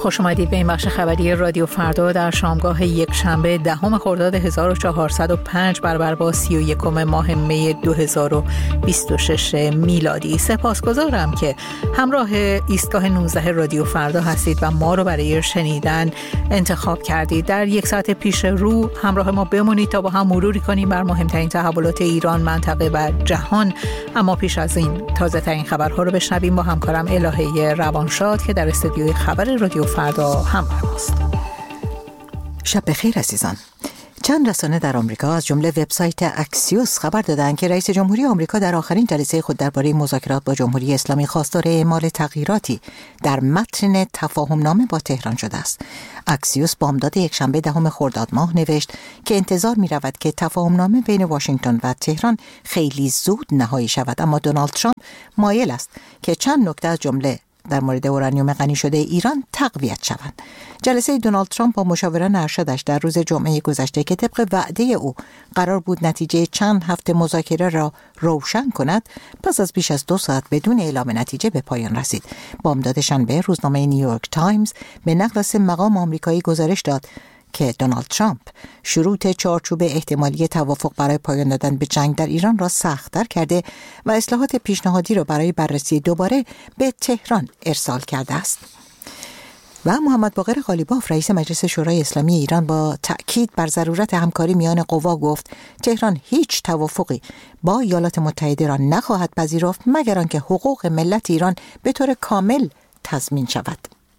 خوش اومدید به این بخش خبری رادیو فردا در شامگاه یک شنبه 10 خرداد 1405 برابر با 31 ماه می 2026 میلادی. سپاسگزارم که همراه ایستگاه 19 رادیو فردا هستید و ما رو برای شنیدن انتخاب کردید. در یک ساعت پیش رو همراه ما بمونید تا با هم مروری کنیم بر مهمترین تحولات ایران، منطقه و جهان. اما پیش از این تازه ترین خبرها رو بشنویم با همکارم الهه روانشاد که در استودیوی خبر رادیو فردا همراه ماست. شب بخیر عزیزان. چند رسانه در آمریکا از جمله وبسایت اکسیوس خبر دادند که رئیس جمهوری آمریکا در آخرین جلسه خود درباره مذاکرات با جمهوری اسلامی خواستار اعمال تغییراتی در متن تفاهمنامه با تهران شده است. اکسیوس بامداد یکشنبه 10 خرداد ماه نوشت که انتظار می رود که تفاهمنامه بین واشنگتن و تهران خیلی زود نهایی شود، اما دونالد ترامپ مایل است که چند نکته از جمله در مورد اورانیوم غنی شده ایران تقویت شوند. جلسه دونالد ترامپ با مشاوران ارشدش در روز جمعه گذشته که طبق وعده او قرار بود نتیجه چند هفته مذاکره را روشن کند، پس از بیش از 2 ساعت بدون اعلام نتیجه به پایان رسید. بامداد شنبه روزنامه نیویورک تایمز به نقل از مقام آمریکایی گزارش داد که دونالد ترامپ شروط چارچوب احتمالی توافق برای پایان دادن به جنگ در ایران را سخت‌تر کرده و اصلاحات پیشنهادی را برای بررسی دوباره به تهران ارسال کرده است. و محمد باقر قالیباف رئیس مجلس شورای اسلامی ایران با تأکید بر ضرورت همکاری میان قوا گفت تهران هیچ توافقی با ایالات متحده را نخواهد پذیرفت مگر آنکه حقوق ملت ایران به طور کامل تضمین شود.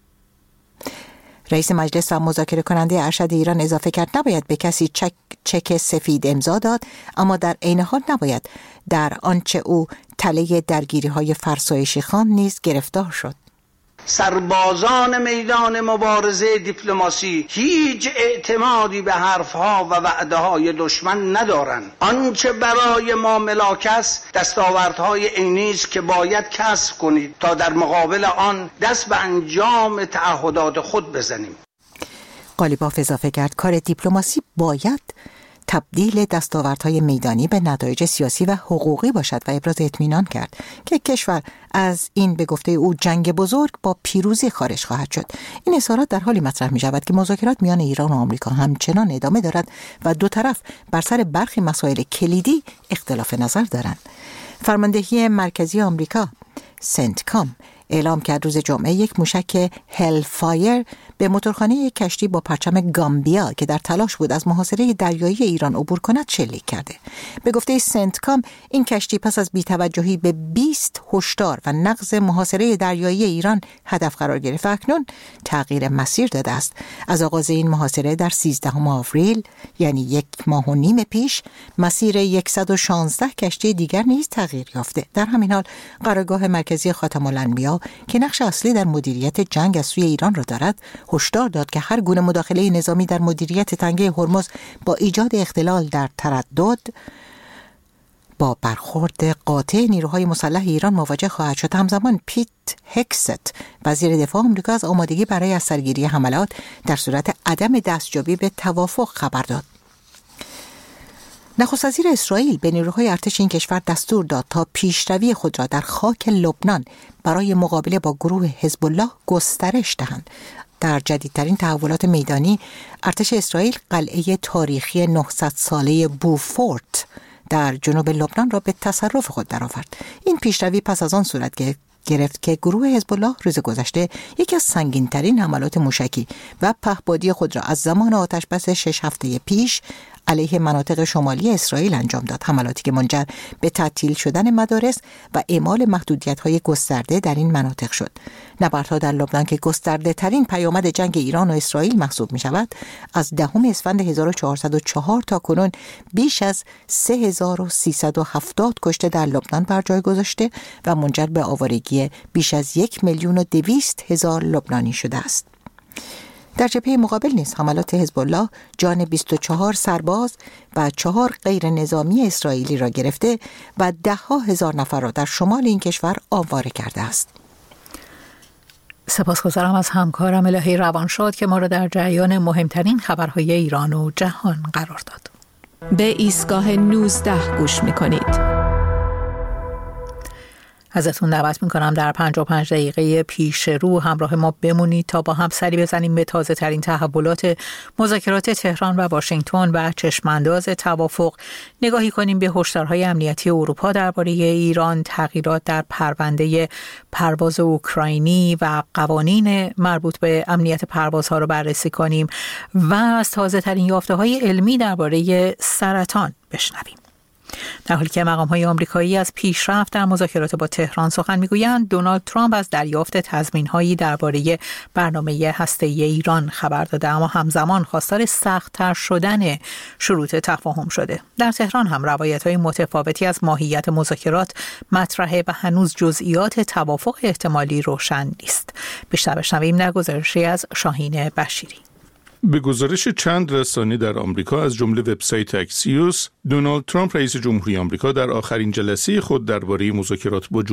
رئیس مجلس و مذاکره کننده ارشد ایران اضافه کرد نباید به کسی چک سفید امضا داد، اما در عین حال نباید در آنچه او تله درگیری‌های فرسایشی خواند نیز گرفتار شد. سربازان میدان مبارزه دیپلماسی هیچ اعتمادی به حرفها و وعده‌های دشمن ندارند. آنچه برای ما ملاک است دستاوردهای عینی است که باید کسب کنید تا در مقابل آن دست به انجام تعهدات خود بزنیم. قالیباف اضافه کرد کار دیپلماسی باید تبدیل دستاوردهای میدانی به نتایج سیاسی و حقوقی باشد و ابراز اطمینان کرد که کشور از این به گفته او جنگ بزرگ با پیروزی خارج خواهد شد. این اظهارات در حالی مطرح می شود که مذاکرات میان ایران و آمریکا همچنان ادامه دارد و دو طرف بر سر برخی مسائل کلیدی اختلاف نظر دارند. فرماندهی مرکزی آمریکا سنتکام اعلام کرد روز جمعه یک موشک هل فایر به موتورخانه یک کشتی با پرچم گامبیا که در تلاش بود از محاصره دریایی ایران عبور کند شلیک کرده. به گفته سنتکام این کشتی پس از بی‌توجهی به 20 هشدار و نقض محاصره دریایی ایران هدف قرار گرفت و اکنون تغییر مسیر داده است. از آغاز این محاصره در 13 آوریل یعنی 1.5 ماه پیش مسیر 116 کشتی دیگر نیز تغییر یافته. در همین حال قرارگاه مرکزی خاتم الانبیا که نقش اصلی در مدیریت جنگ از سوی ایران را دارد هشدار داد که هر گونه مداخله نظامی در مدیریت تنگه هرمز با ایجاد اختلال در تردد با برخورد قاطع نیروهای مسلح ایران مواجه خواهد شد. همزمان پیت هکست وزیر دفاع آمریکا از آمادگی برای از سرگیری حملات در صورت عدم دستیابی به توافق خبر داد. نخست وزیر اسرائیل به نیروهای ارتش این کشور دستور داد تا پیشروی خود را در خاک لبنان برای مقابله با گروه حزب الله گسترش دهند. در جدیدترین تحولات میدانی ارتش اسرائیل قلعه تاریخی 900 ساله بوفورت در جنوب لبنان را به تصرف خود درآورد. این پیشروی پس از آن صورت گرفت که گروه حزب الله روز گذشته یکی از سنگین‌ترین حملات موشکی و پهپادی خود را از زمان آتش‌بس 6 هفته پیش علیه مناطق شمالی اسرائیل انجام داد. حملاتی که منجر به تعطیل شدن مدارس و اعمال محدودیت‌های گسترده در این مناطق شد. نبردها در لبنان که گسترده ترین پیامد جنگ ایران و اسرائیل محسوب می شود، از 10 اسفند 1404 تا کنون بیش از 3370 کشته در لبنان بر جای گذاشته و منجر به آوارگی بیش از 1,200,000 لبنانی شده است. در جبهه مقابل نیز حملات حزب الله جان 24 سرباز و 4 غیر نظامی اسرائیلی را گرفته و 10,000 نفر را در شمال این کشور آواره کرده است. سپاسگزارم از همکارم الهه روانشاد که ما را در جریان مهمترین خبرهای ایران و جهان قرار داد. به ایستگاه 19 گوش می‌کنید. ازتون دعوت میکنم در 55 دقیقه پیش رو همراه ما بمونید تا با هم سری بزنیم به تازه ترین تحولات مذاکرات تهران و واشنگتن و چشمانداز توافق، نگاهی کنیم به هشدارهای امنیتی اروپا درباره ایران، تغییرات در پرونده پرواز اوکراینی و قوانین مربوط به امنیت پروازها رو بررسی کنیم و از تازه ترین یافته‌های علمی درباره سرطان بشنویم. در حالی که مقام‌های آمریکایی از پیشرفت در مذاکرات با تهران سخن می‌گویند، دونالد ترامپ از دریافت تضمین‌هایی درباره برنامه هسته‌ای ایران خبر داده، اما همزمان خواستار سخت‌تر شدن شروط تفاهم شده. در تهران هم روایت‌های متفاوتی از ماهیت مذاکرات مطرحه و هنوز جزئیات توافق احتمالی روشن نیست. بیشتر بشنویم در گزارشی از شاهین بشیری. به گزارش چند رسانه در آمریکا از جمله وبسایت اکسیوس، دونالد ترامپ رئیس جمهوری آمریکا در آخرین جلسه خود درباره مذاکرات با